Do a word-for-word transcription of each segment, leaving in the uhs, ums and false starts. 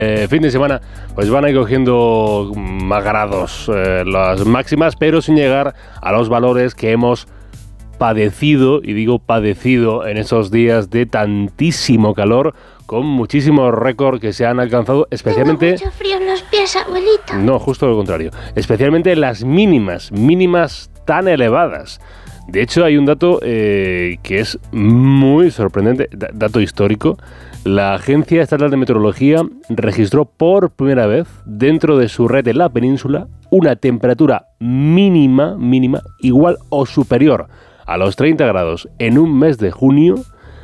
Eh, fin de semana, pues van a ir cogiendo más grados eh, las máximas, pero sin llegar a los valores que hemos padecido, y digo padecido, en esos días de tantísimo calor, con muchísimos récords que se han alcanzado, especialmente... Tengo mucho frío en los pies, abuelita. No, justo lo contrario. Especialmente las mínimas, mínimas tan elevadas. De hecho, hay un dato eh, que es muy sorprendente, d- dato histórico. La Agencia Estatal de Meteorología registró por primera vez dentro de su red en la península una temperatura mínima, mínima, igual o superior a los treinta grados en un mes de junio,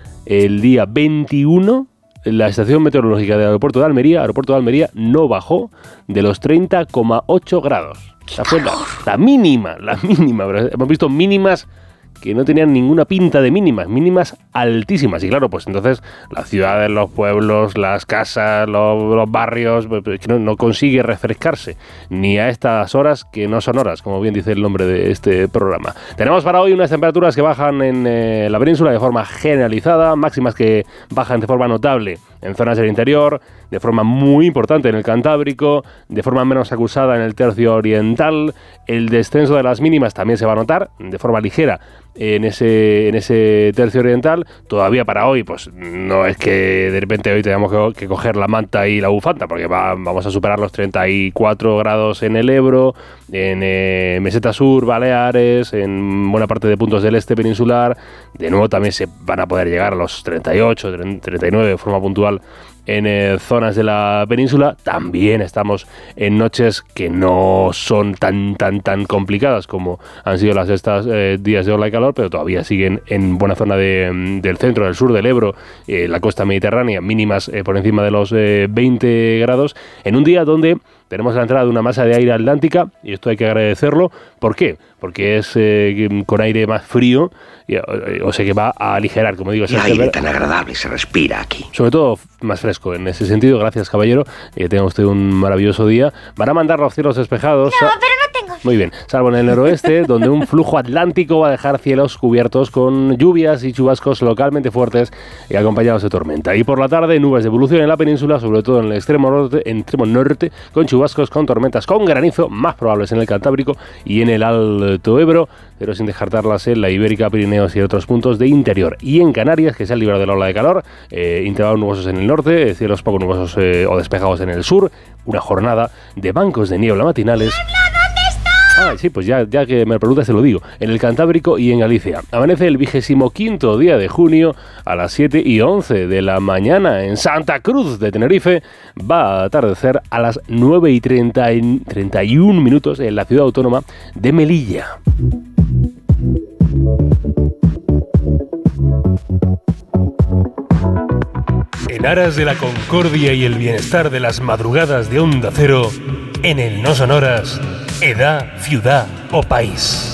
el día veintiuno. La estación meteorológica del aeropuerto de Almería, aeropuerto de Almería, no bajó de los treinta coma ocho grados. Esa fue la, la mínima, la mínima. Pero hemos visto mínimas que no tenían ninguna pinta de mínimas, mínimas altísimas. Y claro, pues entonces las ciudades, los pueblos, las casas, los, los barrios, pues, que no, no consigue refrescarse, ni a estas horas que no son horas, como bien dice el nombre de este programa. Tenemos para hoy unas temperaturas que bajan en eh, la península de forma generalizada, máximas que bajan de forma notable en zonas del interior, de forma muy importante en el Cantábrico, de forma menos acusada en el tercio oriental. El descenso de las mínimas también se va a notar de forma ligera en ese, en ese tercio oriental. Todavía para hoy, pues no es que de repente hoy tengamos que, que coger la manta y la bufanda, porque va, vamos a superar los treinta y cuatro grados en el Ebro, en eh, Meseta Sur, Baleares, en buena parte de puntos del este peninsular. De nuevo también se van a poder llegar a los treinta y ocho, treinta y nueve de forma puntual en eh, zonas de la península. También estamos en noches que no son tan tan tan complicadas como han sido las de estos eh, días de ola y calor, pero todavía siguen en buena zona de, del centro, del sur del Ebro, eh, la costa mediterránea, mínimas eh, por encima de los eh, veinte grados, en un día donde tenemos la entrada de una masa de aire atlántica, y esto hay que agradecerlo. ¿Por qué? Porque es eh, con aire más frío, y, o, o sea que va a aligerar, como digo. Y aire tan agradable se respira aquí. Sobre todo más fresco en ese sentido. Gracias, caballero. Que tenga usted un maravilloso día. Van a mandar los cielos despejados. No, pero no tengo. Muy bien, salvo en el noroeste, donde un flujo atlántico va a dejar cielos cubiertos con lluvias y chubascos localmente fuertes y acompañados de tormenta. Y por la tarde, nubes de evolución en la península, sobre todo en el extremo norte, en extremo norte, con chubascos, con tormentas, con granizo, más probables en el Cantábrico y en el Alto Ebro, pero sin descartarlas en la Ibérica, Pirineos y otros puntos de interior. Y en Canarias, que se han librado de la ola de calor, eh, intervalos nubosos en el norte, cielos poco nubosos eh, o despejados en el sur, una jornada de bancos de niebla matinales. Ah, sí, pues ya, ya que me preguntas te lo digo. En el Cantábrico y en Galicia. Amanece el vigésimo quinto día de junio a las siete y once de la mañana. En Santa Cruz de Tenerife va a atardecer a las nueve y treinta y uno minutos en la ciudad autónoma de Melilla. En aras de la concordia y el bienestar de las madrugadas de Onda Cero, en el No Sonoras, edad, ciudad o país.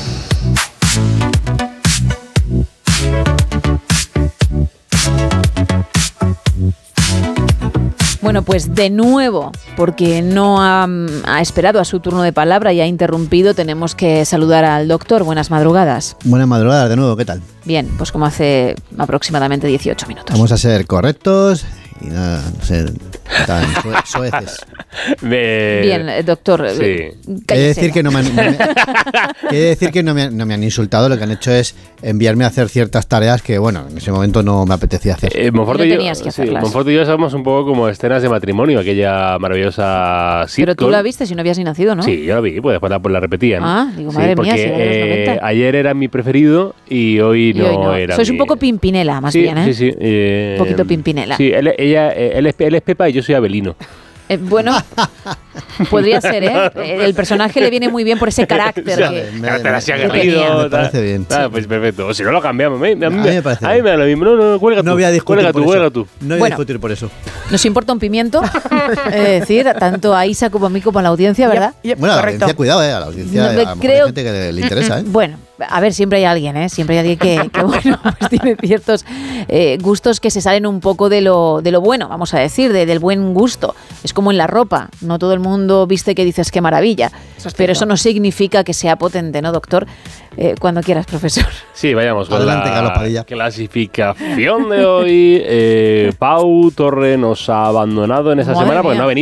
Bueno, pues de nuevo, porque no ha, ha esperado a su turno de palabra y ha interrumpido, tenemos que saludar al doctor. Buenas madrugadas. Buenas madrugadas de nuevo, ¿qué tal? Bien, pues como hace aproximadamente dieciocho minutos. Vamos a ser correctos y nada, no sé, tan sue- soeces. Me... Bien, doctor, Sí. Quiere decir que no me han, no me- quiere decir que no me, han- no me han insultado, lo que han hecho es enviarme a hacer ciertas tareas que, bueno, en ese momento no me apetecía hacer. Eh, Monforte, No y yo, tenías que sí, hacerlas. Monforte y yo somos un poco como escenas de matrimonio, aquella maravillosa sitcom. Pero tú la viste si no habías ni nacido, ¿no? Sí, yo la vi, pues después la, pues la repetían. Ah, digo, Sí, madre mía, porque, si era de los eh, noventa. ayer era mi preferido y hoy Y no, hoy no. era Sois mi... un poco Pimpinela, más sí, bien, ¿eh? Sí, sí. eh, Un poquito Pimpinela. Sí, él, ella, él, es, él es Pepa y yo soy Abelino. Eh, bueno, podría ser, ¿eh? El personaje le viene muy bien por ese carácter. O sea, que, me- carácter así me- que aguerrido, tenía. Me tal. parece bien. Ah, pues perfecto. O si no lo cambiamos. A mí, a mí, A mí me parece a mí bien. me da lo mismo. No, no, no, cuelga tú. No voy a discutir Cuelga por tú, eso. cuelga tú. No voy Bueno. a discutir por eso. Nos importa un pimiento, es decir, tanto a Isa como a mí como a la audiencia, ¿verdad? Bueno, a la audiencia, cuidado, eh, a la audiencia No, a lo mejor creo- hay gente que le, le interesa, ¿eh? Bueno, A ver, siempre hay alguien, ¿eh? Siempre hay alguien que, que bueno, pues tiene ciertos eh, gustos que se salen un poco de lo, de lo bueno, vamos a decir, de, del buen gusto. Es como en la ropa. No todo el mundo viste que dices qué maravilla. Eso pero eso no significa que sea potente, ¿no, doctor? Eh, cuando quieras, profesor. Sí, vayamos con Adelante, la Carlos Padilla. clasificación de hoy. Eh, Pau Torre nos ha abandonado en esa Madre semana porque mía. no ha venido.